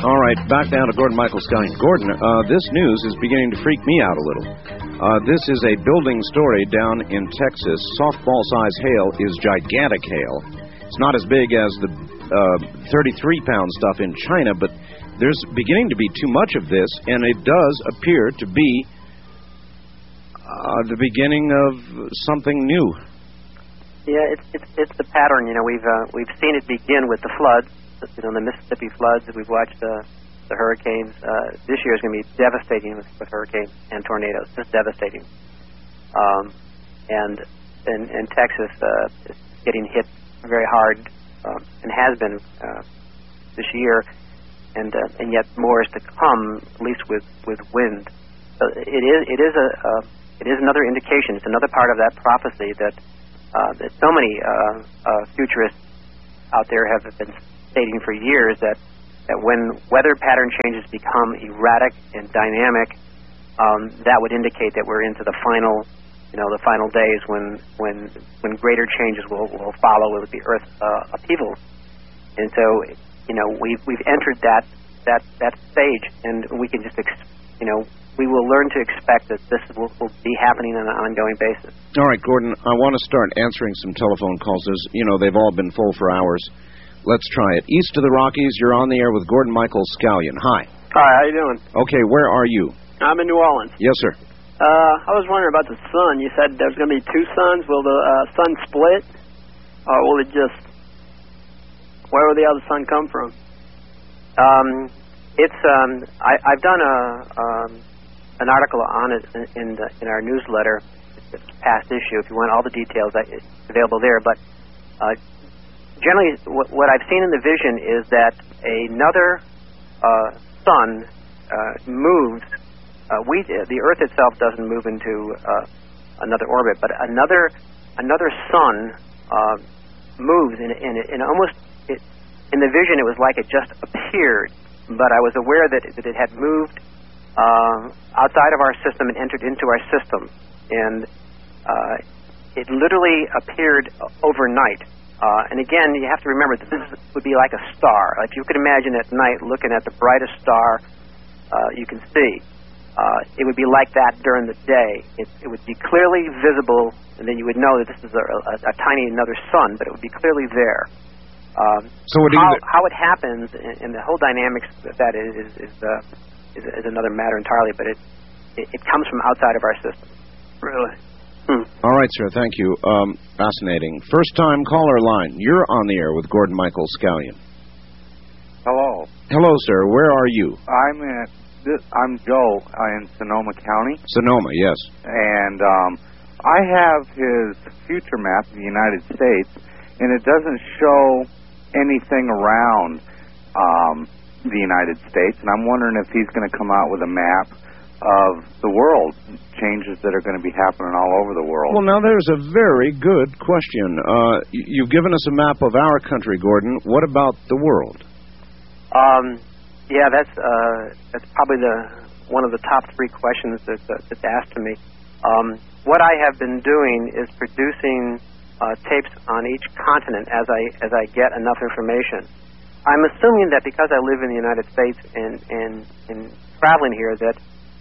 All right, back down to Gordon Michael Scallion. Gordon, this news is beginning to freak me out a little. This is a building story down in Texas. Softball-size hail is gigantic hail. It's not as big as the 33-pound stuff in China, but there's beginning to be too much of this, and it does appear to be the beginning of something new. Yeah, it's the pattern. You know, we've seen it begin with the floods. You know, the Mississippi floods. We've watched the hurricanes. This year is going to be devastating with hurricanes and tornadoes. Just devastating. And Texas is getting hit very hard, and has been this year, and yet more is to come, at least with wind. So it is another indication. It's another part of that prophecy that so many futurists out there have been stating for years that when weather pattern changes become erratic and dynamic, that would indicate that we're into the final days when greater changes will follow with the Earth upheaval. And so, you know, we've entered that stage, and we can just we will learn to expect that this will be happening on an ongoing basis. All right, Gordon, I want to start answering some telephone calls. They've all been full for hours. Let's try it. East of the Rockies, you're on the air with Gordon Michael Scallion. Hi. Hi, how you doing? Okay, where are you? I'm in New Orleans. Yes, sir. I was wondering about the sun. You said there's going to be two suns. Will the sun split, or will it just... Where will the other sun come from? I've done an article on it in our newsletter, this past issue. If you want all the details, it's available there. But generally, what I've seen in the vision is that another sun moves. The Earth itself doesn't move into another orbit, but another sun moves, and almost in the vision it was like it just appeared. But I was aware that it had moved outside of our system and entered into our system, and it literally appeared overnight. And again, you have to remember that this would be like a star. If you could imagine at night looking at the brightest star you can see, it would be like that during the day. It would be clearly visible, and then you would know that this is a tiny another sun, but it would be clearly there. So how it happens and the whole dynamics of that is another matter entirely, but it comes from outside of our system. Really? All right, sir. Thank you. Fascinating. First-time caller line. You're on the air with Gordon Michael Scallion. Hello. Hello, sir. Where are you? I'm Joe in Sonoma County. Sonoma, yes. And I have his future map of the United States, and it doesn't show anything around the United States. And I'm wondering if he's going to come out with a map of the world, changes that are going to be happening all over the world. Well, now there's a very good question. You've given us a map of our country, Gordon. What about the world? Yeah, that's probably one of the top three questions that's asked to me. What I have been doing is producing tapes on each continent as I get enough information. I'm assuming that because I live in the United States and traveling here that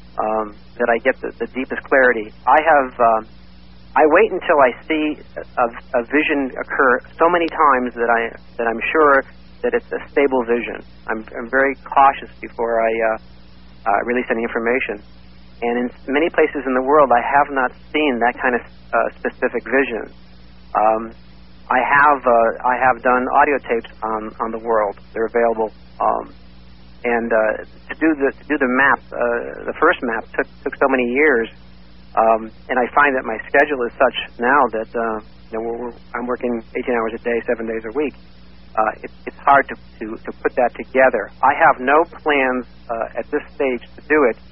I get the deepest clarity. I wait until I see a vision occur so many times that I'm sure that it's a stable vision. I'm very cautious before I release any information. And in many places in the world, I have not seen that kind of specific vision. I have done audio tapes on the world. They're available. And to do the map, the first map took so many years, and I find that my schedule is such now that I'm working 18 hours a day, 7 days a week. It's hard to put that together. I have no plans at this stage to do it.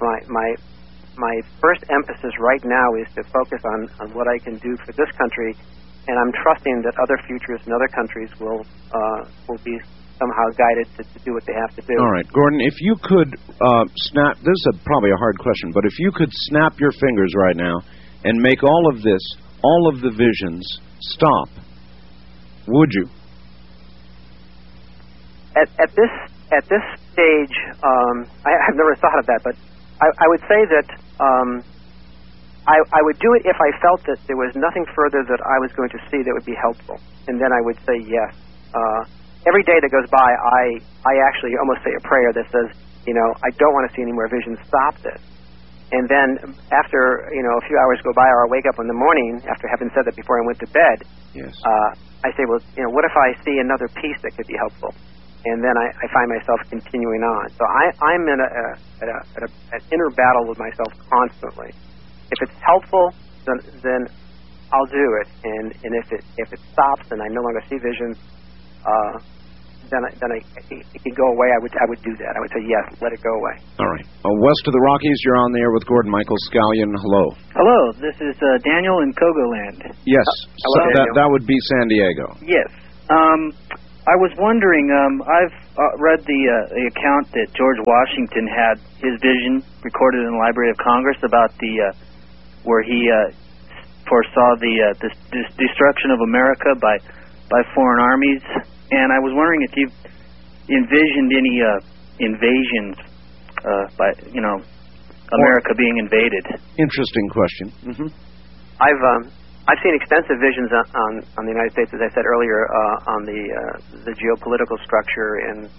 My first emphasis right now is to focus on what I can do for this country, and I'm trusting that other futurists in other countries will be somehow guided to do what they have to do. All right, Gordon, if you could snap, this is probably a hard question, but if you could snap your fingers right now and make all of the visions stop, would you? At this stage, I've never thought of that, but I would say that I would do it if I felt that there was nothing further that I was going to see that would be helpful, and then I would say yes. Every day that goes by, I actually almost say a prayer that says, I don't want to see any more visions. Stop this. And then after, a few hours go by, or I wake up in the morning after having said that before I went to bed, yes. I say, well, what if I see another piece that could be helpful? And then I find myself continuing on. So I'm in an inner battle with myself constantly. If it's helpful, then I'll do it. And if it stops and I no longer see visions, then it can go away. I would do that. I would say yes, let it go away. All right. West of the Rockies, you're on there with Gordon Michael Scallion. Hello. Hello. This is Daniel in Kogoland. Yes. Hello, that would be San Diego. Yes. I was wondering. I've read the account that George Washington had his vision recorded in the Library of Congress about where he foresaw the destruction of America by foreign armies. And I was wondering if you've envisioned any invasions by America being invaded. Interesting question. Mm-hmm. I've seen extensive visions on the United States, as I said earlier, on the geopolitical structure, and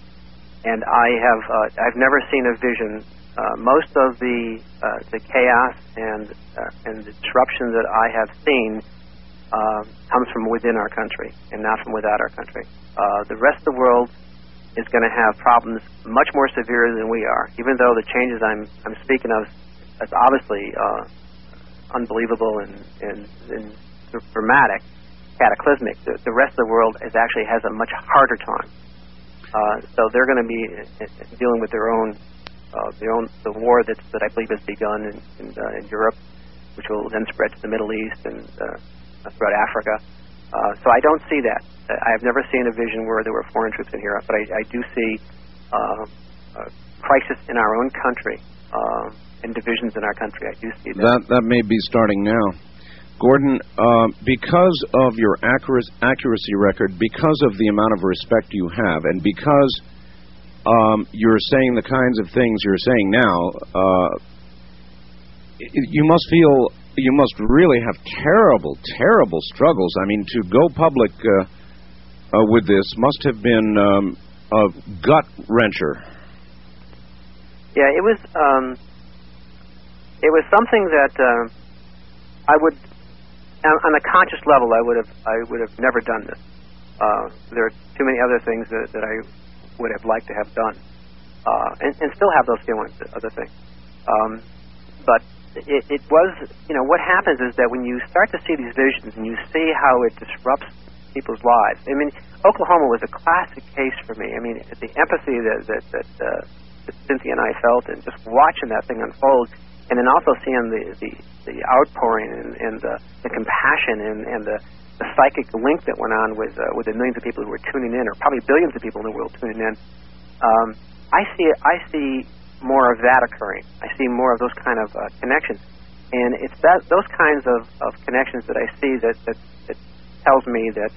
I've never seen a vision. Most of the chaos and the disruption that I have seen comes from within our country and not from without our country. The rest of the world is going to have problems much more severe than we are. Even though the changes I'm speaking of is obviously unbelievable and dramatic, cataclysmic, the rest of the world actually has a much harder time. So they're going to be dealing with their own the war that I believe has begun in Europe, which will then spread to the Middle East and throughout Africa. So I don't see that. I have never seen a vision where there were foreign troops in Europe, but I do see a crisis in our own country and divisions in our country. I do see that. That may be starting now. Gordon, because of your accuracy record, because of the amount of respect you have, and because you're saying the kinds of things you're saying now, you must really have terrible, terrible struggles. I mean, to go public with this must have been a gut-wrencher. Yeah, it was something that I would, on a conscious level, I would have never done this. There are too many other things that I would have liked to have done, and still have those feelings, other things. But it was, what happens is that when you start to see these visions and you see how it disrupts people's lives. I mean, Oklahoma was a classic case for me. I mean, the empathy that Cynthia and I felt, and just watching that thing unfold, and then also seeing the outpouring and the compassion and the psychic link that went on with the millions of people who were tuning in, or probably billions of people in the world tuning in. I see more of that occurring. I see more of those kind of connections, and it's those kinds of connections that I see that tells me that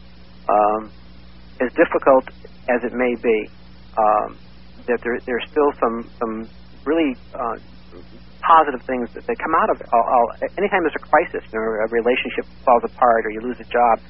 as difficult as it may be, that there's still some really positive things that come out of it. Anytime there's a crisis, a relationship falls apart, or you lose a job,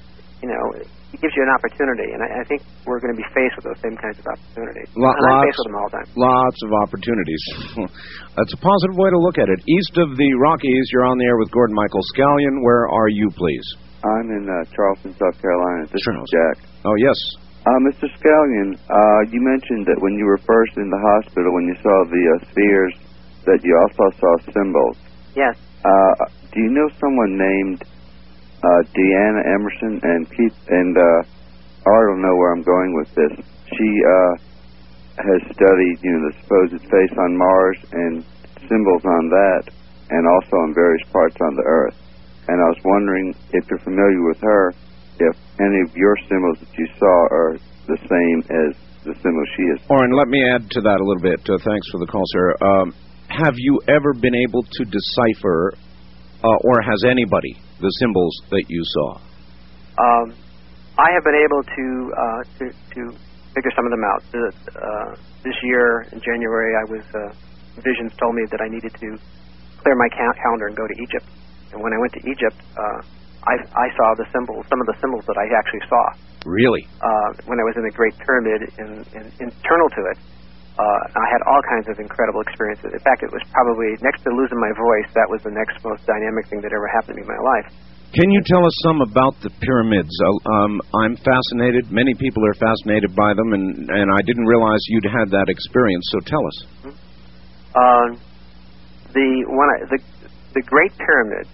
it gives you an opportunity, and I think we're going to be faced with those same kinds of opportunities. And I'm faced with them all the time. Lots of opportunities. That's a positive way to look at it. East of the Rockies, you're on the air with Gordon Michael Scallion. Where are you, please? I'm in Charleston, South Carolina. This is Jack. Oh, yes. Mr. Scallion, you mentioned that when you were first in the hospital, when you saw the spheres, that you also saw symbols. Yes. Do you know someone named Deanna Emerson and Keith? And I don't know where I'm going with this. She has studied, the supposed face on Mars and symbols on that, and also on various parts on the Earth. And I was wondering if you're familiar with her, if any of your symbols that you saw are the same as the symbols she is. Oren, let me add to that a little bit. Thanks for the call, sir. Have you ever been able to decipher, or has anybody, the symbols that you saw? I have been able to figure some of them out. This year, in January, visions told me that I needed to clear my calendar and go to Egypt. And when I went to Egypt, I saw the symbols, some of the symbols that I actually saw. Really? When I was in the Great Pyramid, and internal to it, I had all kinds of incredible experiences. In fact, it was probably, next to losing my voice, that was the next most dynamic thing that ever happened to me in my life. Can you tell us some about the pyramids? I'm fascinated. Many people are fascinated by them, and I didn't realize you'd had that experience, so tell us. The Great Pyramid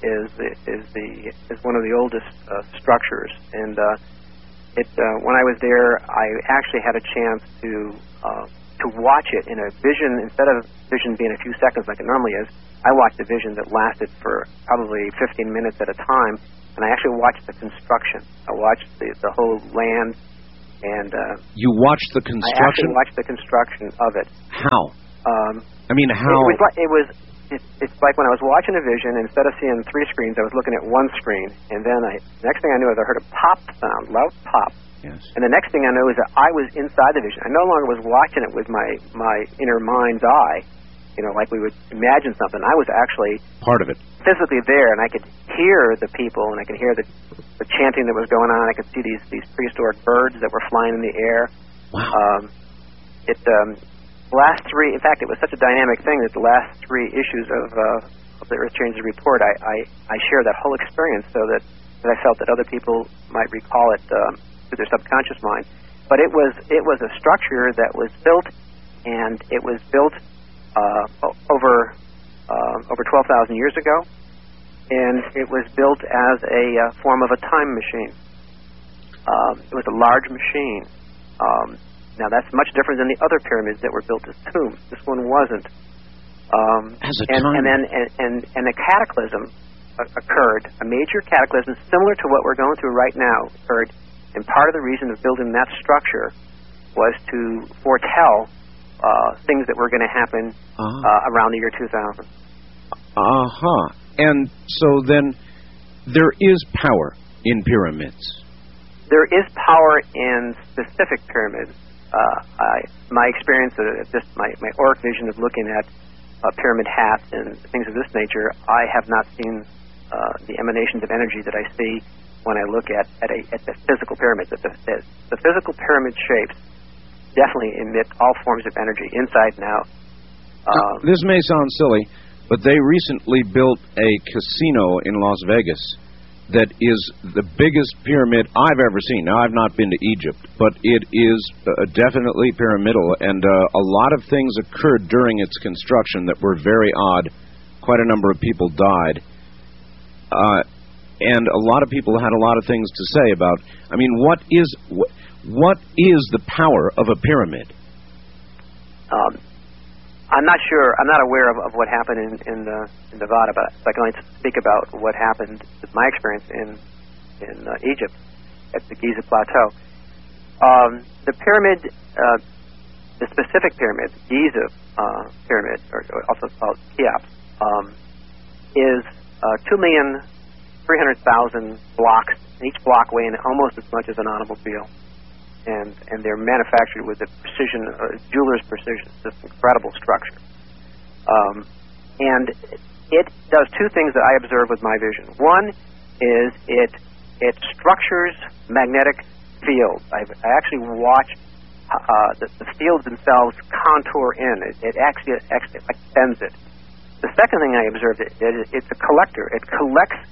is one of the oldest structures, and when I was there, I actually had a chance to watch it in a vision. Instead of vision being a few seconds like it normally is, I watched a vision that lasted for probably 15 minutes at a time, and I actually watched the construction. I watched the whole land, and you watched the construction? I actually watched the construction of it. How? I mean, how? It's like when I was watching a vision, instead of seeing 3 screens, I was looking at 1 screen, and then next thing I knew is I heard a pop sound, loud pop. Yes. And the next thing I knew is that I was inside the vision. I no longer was watching it with my inner mind's eye, like we would imagine something. I was actually part of it, physically there, and I could hear the people, and I could hear the chanting that was going on. I could see these prehistoric birds that were flying in the air. Wow. Last 3, in fact, it was such a dynamic thing that the last 3 issues of the Earth Changes Report, I shared that whole experience so that I felt that other people might recall it through their subconscious mind. But it was a structure that was built, and it was built over 12,000 years ago, and it was built as a form of a time machine. It was a large machine. Now, that's much different than the other pyramids that were built as tombs. This one wasn't. As a time. And a cataclysm occurred, a major cataclysm similar to what we're going through right now occurred, and part of the reason of building that structure was to foretell things that were going to happen around the year 2000. And so then there is power in pyramids. There is power in specific pyramids. My experience, just my auric vision of looking at pyramid hats and things of this nature, I have not seen the emanations of energy that I see when I look at the physical pyramids. The physical pyramid shapes definitely emit all forms of energy, inside and out. This may sound silly, but they recently built a casino in Las Vegas that is the biggest pyramid I've ever seen. Now, I've not been to Egypt, but it is definitely pyramidal, and a lot of things occurred during its construction that were very odd. Quite a number of people died. And a lot of people had a lot of things to say about, what is the power of a pyramid? I'm not sure. I'm not aware of what happened in Nevada, but I can only speak about what happened with my experience in Egypt at the Giza Plateau. The pyramid, the specific pyramid, Giza pyramid, or also called Cheops, is 2,300,000 blocks, each block weighing almost as much as an automobile. And they're manufactured with the precision, jeweler's precision. It's this incredible structure. And it does 2 things that I observe with my vision. One is it structures magnetic fields. I actually watch the fields themselves contour in. It actually extends it. The second thing I observed it's a collector. It collects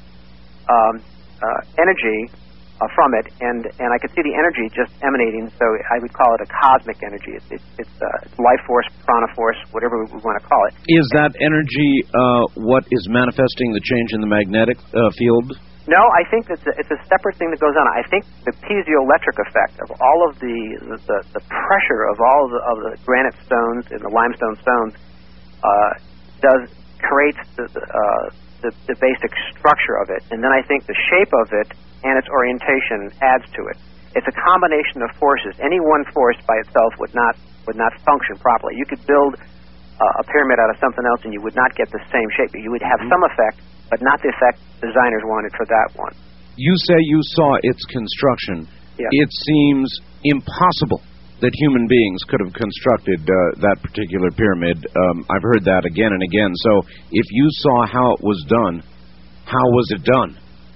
energy from it, and I could see the energy just emanating, so I would call it a cosmic energy. It's life force, prana force, whatever we want to call it. Is that energy what is manifesting the change in the magnetic field? No, I think it's a separate thing that goes on. I think the piezoelectric effect of all of the pressure of all of the granite stones and the limestone stones creates the basic structure of it, and then I think the shape of it and its orientation adds to it. It's a combination of forces. Any one force by itself would not function properly. You could build a pyramid out of something else and you would not get the same shape. You would have some effect, but not the effect designers wanted for that one. You say you saw its construction. Yeah. It seems impossible that human beings could have constructed that particular pyramid. I've heard that again and again. So if you saw how it was done, how was it done?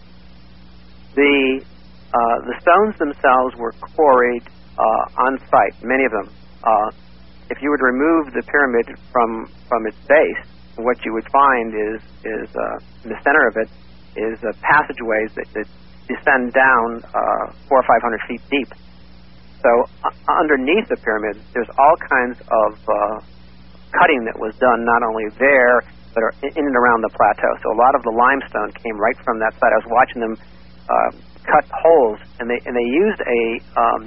The stones themselves were quarried on site, many of them. If you were to remove the pyramid from its base, what you would find is in the center of it is passageways that descend down 400 or 500 feet deep. So underneath the pyramid, there's all kinds of cutting that was done not only there, but in and around the plateau. So a lot of the limestone came right from that side. I was watching them cut holes, and they used a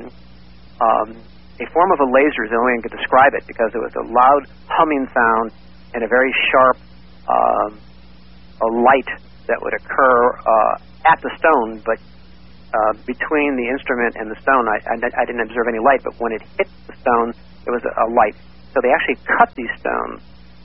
form of a laser is the only way I could describe it, because it was a loud humming sound and a very sharp a light that would occur at the stone, but between the instrument and the stone, I didn't observe any light, but when it hit the stone, there was a light. So they actually cut these stones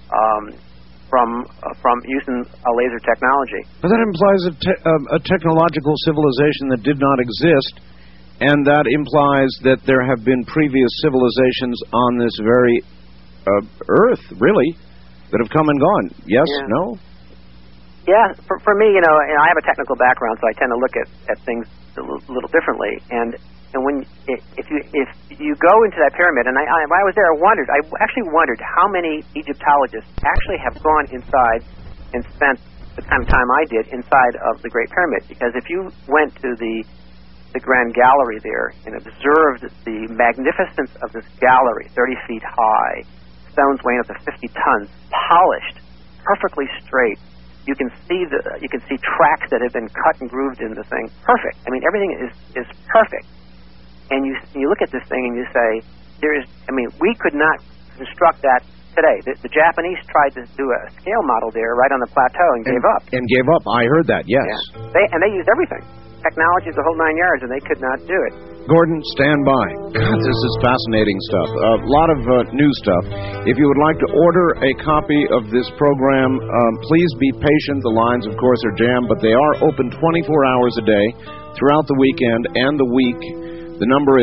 from using a laser technology. But that implies a technological civilization that did not exist, and that implies that there have been previous civilizations on this very Earth, really, that have come and gone. Yes? Yeah. No? Yeah, for me, I have a technical background, so I tend to look at things a little differently. And when if you go into that pyramid, and when I was there, I actually wondered how many Egyptologists actually have gone inside and spent the kind of time I did inside of the Great Pyramid. Because if you went to the Grand Gallery there and observed the magnificence of this gallery, 30 feet high, stones weighing up to 50 tons, polished, perfectly straight. You can see tracks that have been cut and grooved in the thing. Perfect. I mean, everything is perfect. And you look at this thing and you say, we could not construct that today. The Japanese tried to do a scale model there right on the plateau and gave up. And gave up. I heard that, yes. Yeah. They used everything. Technology is the whole 9 yards, and they could not do it. Gordon, stand by. God, this is fascinating stuff. A lot of new stuff. If you would like to order a copy of this program, please be patient. The lines, of course, are jammed, but they are open 24 hours a day throughout the weekend and the week. The number is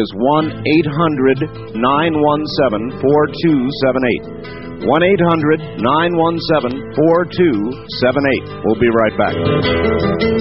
1-800-917-4278. 1-800-917-4278. We'll be right back.